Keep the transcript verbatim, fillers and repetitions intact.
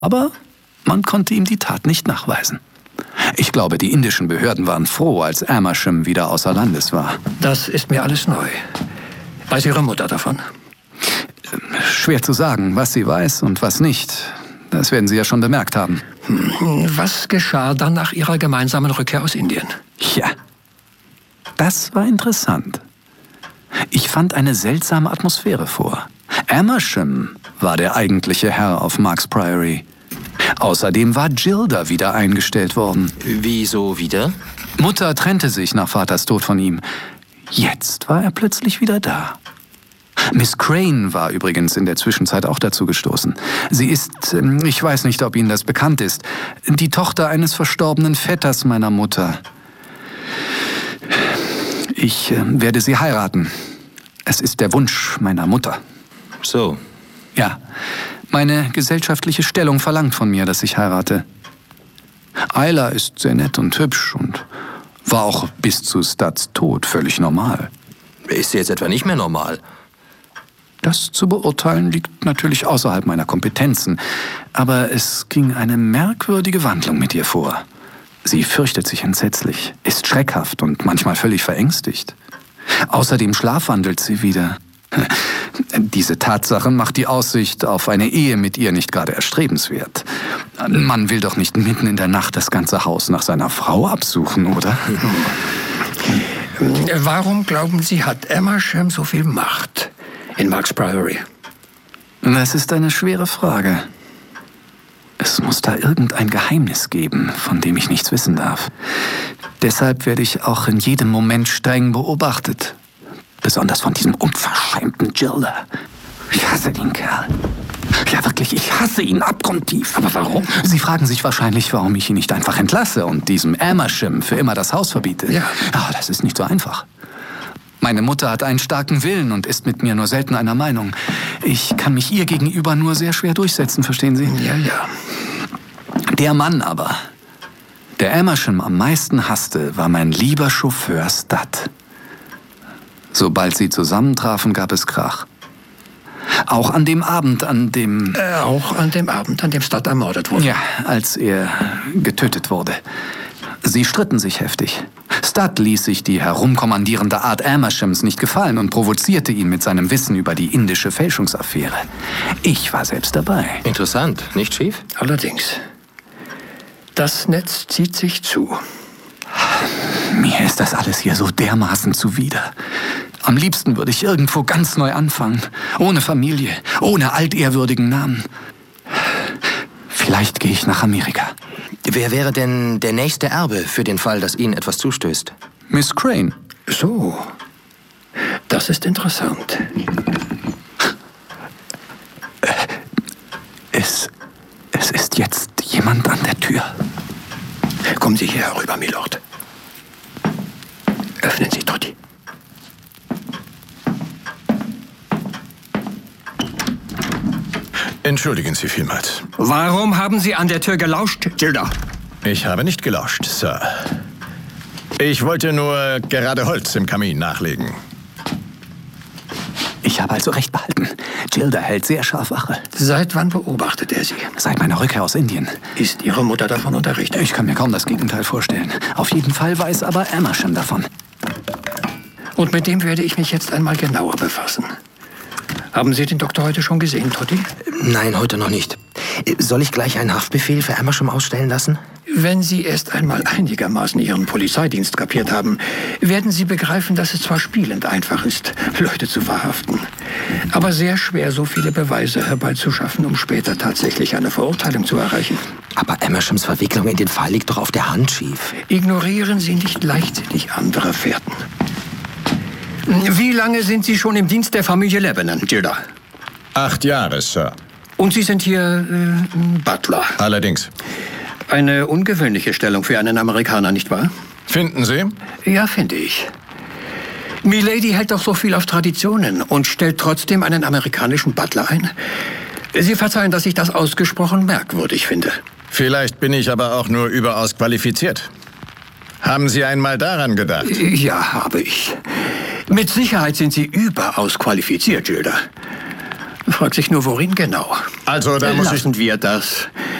Aber man konnte ihm die Tat nicht nachweisen. Ich glaube, die indischen Behörden waren froh, als Amersham wieder außer Landes war. Das ist mir alles neu. Weiß Ihre Mutter davon? Schwer zu sagen, was sie weiß und was nicht. Das werden Sie ja schon bemerkt haben. Was geschah dann nach Ihrer gemeinsamen Rückkehr aus Indien? Ja, das war interessant. Ich fand eine seltsame Atmosphäre vor. Amersham war der eigentliche Herr auf Marks Priory. Außerdem war Gilda wieder eingestellt worden. Wieso wieder? Mutter trennte sich nach Vaters Tod von ihm. Jetzt war er plötzlich wieder da. Miss Crane war übrigens in der Zwischenzeit auch dazu gestoßen. Sie ist, ich weiß nicht, ob Ihnen das bekannt ist, die Tochter eines verstorbenen Vetters meiner Mutter. Ich äh, werde sie heiraten. Es ist der Wunsch meiner Mutter. So. Ja, meine gesellschaftliche Stellung verlangt von mir, dass ich heirate. Ayla ist sehr nett und hübsch und war auch bis zu Studs Tod völlig normal. Ist sie jetzt etwa nicht mehr normal? Das zu beurteilen liegt natürlich außerhalb meiner Kompetenzen. Aber es ging eine merkwürdige Wandlung mit ihr vor. Sie fürchtet sich entsetzlich, ist schreckhaft und manchmal völlig verängstigt. Außerdem schlafwandelt sie wieder. Diese Tatsache macht die Aussicht auf eine Ehe mit ihr nicht gerade erstrebenswert. Man will doch nicht mitten in der Nacht das ganze Haus nach seiner Frau absuchen, oder? Warum glauben Sie, hat Amersham so viel Macht in Marks Priory? Das ist eine schwere Frage. Es muss da irgendein Geheimnis geben, von dem ich nichts wissen darf. Deshalb werde ich auch in jedem Moment streng beobachtet. Besonders von diesem unverschämten Gilda. Ich hasse den Kerl. Ja, wirklich, ich hasse ihn abgrundtief. Aber warum? Sie fragen sich wahrscheinlich, warum ich ihn nicht einfach entlasse und diesem Amersham für immer das Haus verbiete. Ja. Aber das ist nicht so einfach. Meine Mutter hat einen starken Willen und ist mit mir nur selten einer Meinung. Ich kann mich ihr gegenüber nur sehr schwer durchsetzen, verstehen Sie? Ja, ja. Der Mann aber, der Amersham am meisten hasste, war mein lieber Chauffeur Stud. Sobald sie zusammentrafen, gab es Krach. Auch an dem Abend, an dem... Äh, auch an dem Abend, an dem Stud ermordet wurde? Ja, als er getötet wurde. Sie stritten sich heftig. Stud ließ sich die herumkommandierende Art Amershams nicht gefallen und provozierte ihn mit seinem Wissen über die indische Fälschungsaffäre. Ich war selbst dabei. Interessant, nicht schief? Allerdings. Das Netz zieht sich zu. Mir ist das alles hier so dermaßen zuwider. Am liebsten würde ich irgendwo ganz neu anfangen. Ohne Familie, ohne altehrwürdigen Namen. Vielleicht gehe ich nach Amerika. Wer wäre denn der nächste Erbe für den Fall, dass Ihnen etwas zustößt? Miss Crane. So, das ist interessant. Es, es ist jetzt jemand an der Tür. Kommen Sie hier herüber, Milord. Öffnen Sie, Toddy. Entschuldigen Sie vielmals. Warum haben Sie an der Tür gelauscht, Gilda? Ich habe nicht gelauscht, Sir. Ich wollte nur gerade Holz im Kamin nachlegen. Ich habe also recht behalten. Gilda hält sehr scharf Wache. Seit wann beobachtet er Sie? Seit meiner Rückkehr aus Indien. Ist Ihre Mutter davon unterrichtet? Ich kann mir kaum das Gegenteil vorstellen. Auf jeden Fall weiß aber Amersham davon. Und mit dem werde ich mich jetzt einmal genauer befassen. Haben Sie den Doktor heute schon gesehen, Toddy? Nein, heute noch nicht. Soll ich gleich einen Haftbefehl für Amersham ausstellen lassen? Wenn Sie erst einmal einigermaßen Ihren Polizeidienst kapiert haben, werden Sie begreifen, dass es zwar spielend einfach ist, Leute zu verhaften, aber sehr schwer, so viele Beweise herbeizuschaffen, um später tatsächlich eine Verurteilung zu erreichen. Aber Amershams Verwicklung in den Fall liegt doch auf der Hand, Chief. Ignorieren Sie nicht leichtsinnig andere Fährten. Wie lange sind Sie schon im Dienst der Familie Lebanon, Gilda? Acht Jahre, Sir. Und Sie sind hier äh, Butler. Allerdings. Eine ungewöhnliche Stellung für einen Amerikaner, nicht wahr? Finden Sie? Ja, finde ich. Milady hält doch so viel auf Traditionen und stellt trotzdem einen amerikanischen Butler ein. Sie verzeihen, dass ich das ausgesprochen merkwürdig finde. Vielleicht bin ich aber auch nur überaus qualifiziert. Haben Sie einmal daran gedacht? Ja, habe ich. Mit Sicherheit sind Sie überaus qualifiziert, Gilda. Fragt sich nur, worin genau. Also, da muss ich... Lassen wir das.